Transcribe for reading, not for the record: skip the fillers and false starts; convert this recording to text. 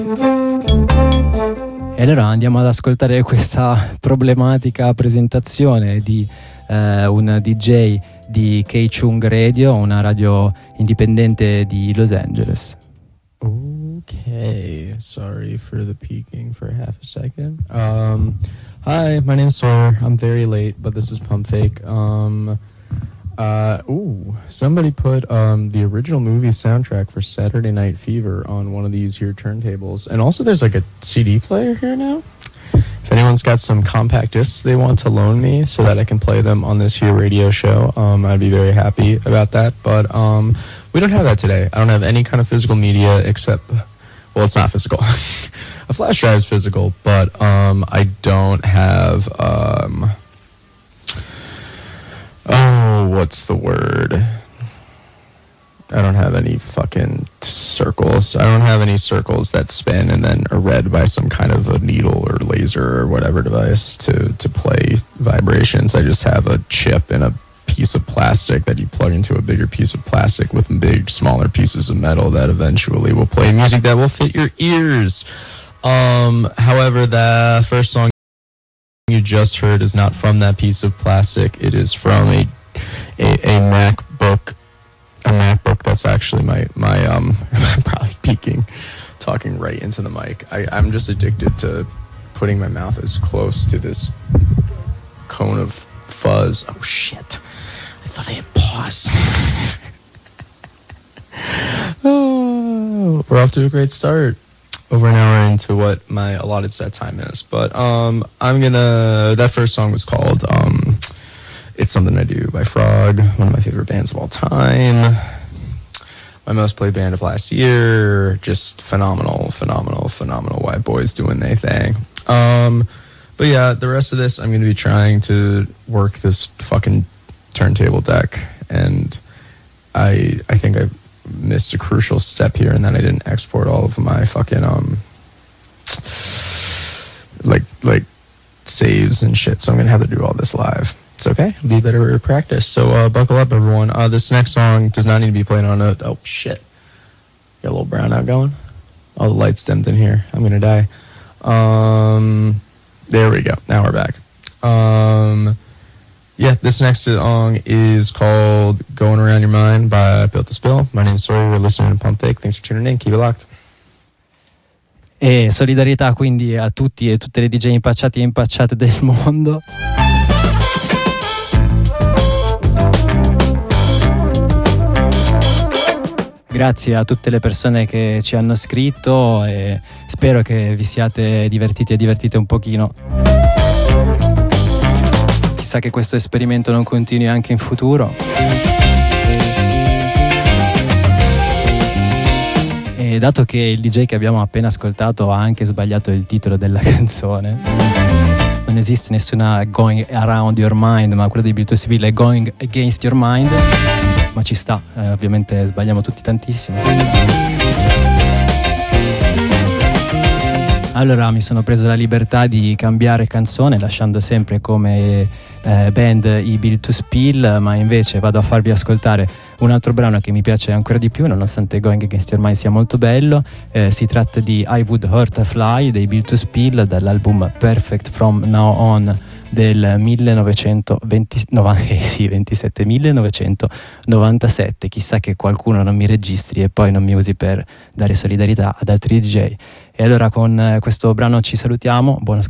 E allora andiamo ad ascoltare questa problematica presentazione di un DJ di K-Chung Radio, una radio indipendente di Los Angeles. Okay, sorry for the peeking for half a second. Hi, my name's Sawyer. I'm very late, but this is Pump Fake. Somebody put the original movie soundtrack for Saturday Night Fever on one of these here turntables. And also there's like a CD player here now. If anyone's got some compact discs they want to loan me so that I can play them on this here radio show, I'd be very happy about that. But we don't have that today. I don't have any kind of physical media except, well, it's not physical. A flash drive is physical, but I don't have, what's the word? I don't have any fucking circles. I don't have any circles that spin and then are read by some kind of a needle or laser or whatever device to play vibrations. I just have a chip in a piece of plastic that you plug into a bigger piece of plastic with big, smaller pieces of metal that eventually will play music that will fit your ears. However, the first song you just heard is not from that piece of plastic. It is from a MacBook. A MacBook that's actually my I'm probably peeking, talking right into the mic. I'm just addicted to putting my mouth as close to this cone of fuzz. Oh shit. I thought I hit pause. Oh, we're off to a great start. Over an hour into what my allotted set time is. But that first song was called It's Something I Do by Frog, one of my favorite bands of all time. My most played band of last year. Just phenomenal white boys doing their thing. But yeah, the rest of this, I'm going to be trying to work this fucking turntable deck. And I think I missed a crucial step here, and then I didn't export all of my fucking, like saves and shit. So I'm going to have to do all this live. It's okay. It'll be a better practice. So buckle up, everyone. This next song does not need to be played on a... Oh, shit. Got a little brownout going. All the lights dimmed in here. I'm going to die. There we go. Now we're back. Yeah, this next song is called Going Around Your Mind by Built to Spill. My name is Sawyer. We're listening to Pump Fake. Thanks for tuning in. Keep it locked. E solidarietà quindi a tutti e tutte le DJ impacciati e impacciate del mondo. Grazie a tutte le persone che ci hanno scritto e spero che vi siate divertiti e divertite un pochino. Chissà che questo esperimento non continui anche in futuro. E dato che il DJ che abbiamo appena ascoltato ha anche sbagliato il titolo della canzone, non esiste nessuna Going Around Your Mind, ma quella di Built to Spill è Going Against Your Mind. Ma ci sta, ovviamente sbagliamo tutti tantissimo. Allora mi sono preso la libertà di cambiare canzone, lasciando sempre come band i Built to Spill, ma invece vado a farvi ascoltare un altro brano che mi piace ancora di più, nonostante Going Against Your Mind sia molto bello. Si tratta di I Would Hurt a Fly dei Built to Spill, dall'album Perfect From Now On del 1997. Chissà che qualcuno non mi registri e poi non mi usi per dare solidarietà ad altri DJ. E allora con questo brano ci salutiamo, buon ascolto.